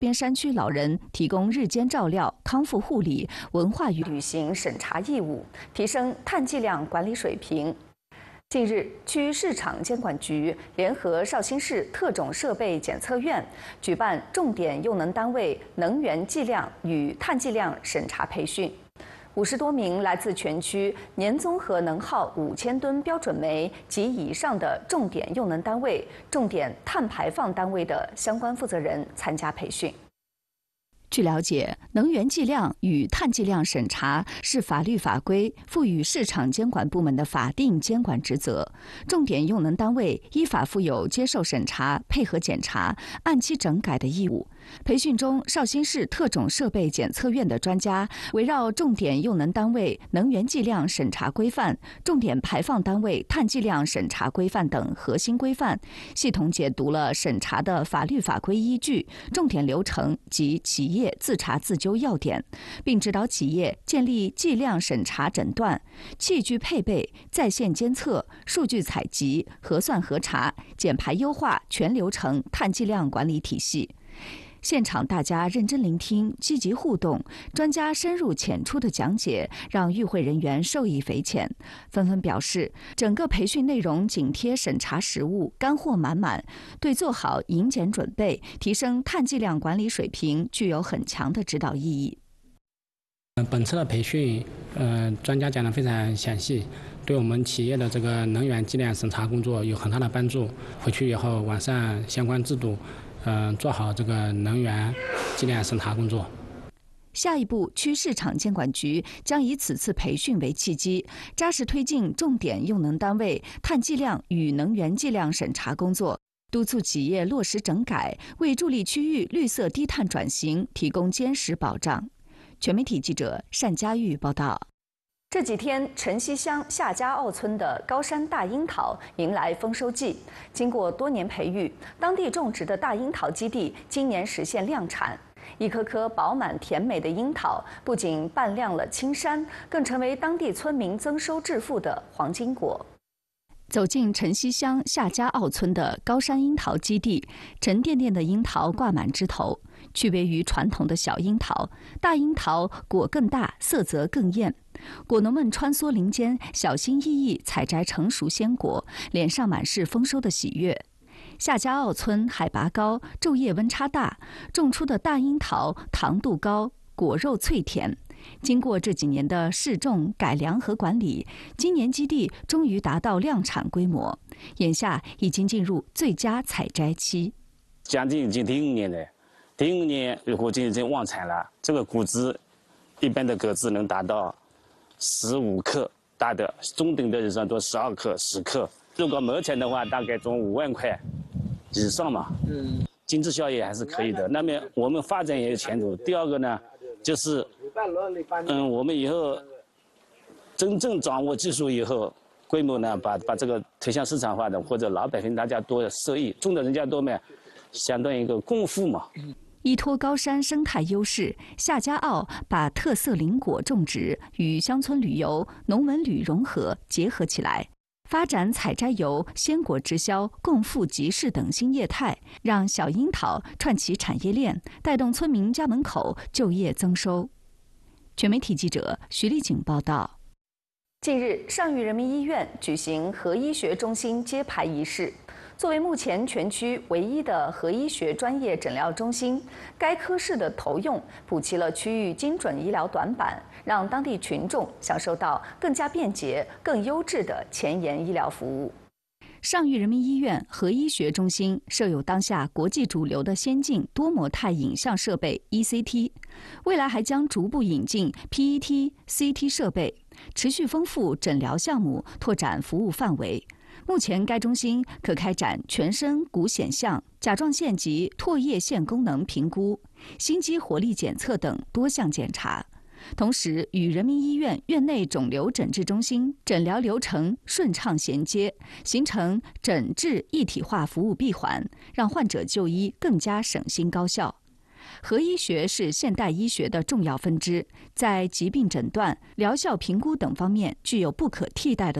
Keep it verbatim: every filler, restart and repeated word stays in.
边山区老人提供日间照料、康复护理、文化与旅行审查义务，提升碳计量管理水平。近日，区市场监管局联合绍兴市特种设备检测院举办重点用能单位能源计量与碳计量审查培训。五十多名来自全区年综合能耗五千吨标准煤及以上的重点用能单位、重点碳排放单位的相关负责人参加培训。据了解，能源计量与碳计量审查是法律法规赋予市场监管部门的法定监管职责，重点用能单位依法负有接受审查、配合检查、按期整改的义务。培训中，绍兴市特种设备检测院的专家围绕重点用能单位能源计量审查规范、重点排放单位碳计量审查规范等核心规范，系统解读了审查的法律法规依据、重点流程及企业自查自纠要点，并指导企业建立计量审查诊断、器具配备、在线监测、数据采集、核算核查、减排优化全流程碳计量管理体系。现场大家认真聆听，积极互动，专家深入浅出的讲解，让与会人员受益匪浅，纷纷表示，整个培训内容紧贴审查实务，干货满满，对做好迎检准备、提升碳计量管理水平具有很强的指导意义。 本次的培训，呃，专家讲得非常详细，对我们企业的这个能源计量审查工作有很大的帮助。回去以后完善相关制度。嗯，做好这个能源计量审查工作。 下一步，区市场监管局将以此次培训为契机，扎实推进重点用能单位碳计量与能源计量审查工作，督促企业落实整改，为助力区域绿色低碳转型提供坚实保障。全媒体记者单佳玉报道。这几天，城西乡夏家坳村的高山大樱桃迎来丰收季。经过多年培育，当地种植的大樱桃基地今年实现量产。一颗颗饱满甜美的樱桃，不仅伴亮了青山，更成为当地村民增收致富的黄金果。走进城西乡夏家坳村的高山樱桃基地，沉甸甸的樱桃挂满枝头。区别于传统的小樱桃，大樱桃果更大，色泽更艳。果农们穿梭林间，小心翼翼采摘成熟鲜果，脸上满是丰收的喜悦。夏家坳村海拔高，昼夜温差大，种出的大樱桃糖度高，果肉脆甜。经过这几年的试种、改良和管理，今年基地终于达到量产规模，眼下已经进入最佳采摘期。 将近已经第五年了，第五年如果就已经旺产了，这个果子一般的果子能达到十五克大的，中等的以上都十二克、十克。如果毛钱的话，大概种五万块以上嘛。嗯，经济效益还是可以的。那么我们发展也有前途。第二个呢，就是嗯，我们以后真正掌握技术以后，规模呢，把把这个推向市场化的，或者老百姓大家多受益，种的人家多嘛，相当于一个共富嘛。 依托高山生态优势，夏家坳把特色林果种植与乡村旅游、农文旅融合结合起来，发展采摘游、鲜果直销、共富集市等新业态，让小樱桃串起产业链，带动村民家门口就业增收。全媒体记者徐丽景报道。近日，上虞人民医院举行核医学中心揭牌仪式。作为目前全区唯一的核医学专业诊疗中心，该科室的投用补齐了区域精准医疗短板，让当地群众享受到更加便捷、更优质的前沿医疗服务。上虞人民医院核医学中心设有当下国际主流的先进多模态影像设备 E C T， 未来还将逐步引进 P E T、C T 设备，持续丰富诊疗项目，拓展服务范围。目前，该中心可开展全身骨显像、甲状腺及唾液腺功能评估、心肌活力检测等多项检查，同时与人民医院院内肿瘤诊治中心诊疗流程顺畅衔接，形成诊治一体化服务闭环，让患者就医更加省心高效。核医学是现代医学的重要分支，在疾病诊断、疗效评估等方面具有不可替代的